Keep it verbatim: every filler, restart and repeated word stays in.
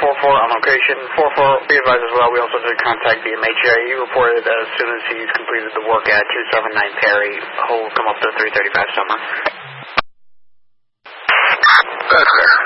four four on location. four four, be advised as well, we also did contact B M H A. He reported that as soon as he's completed the work at two seven nine Perry, he'll come up to three thirty-five Summer. That's fair.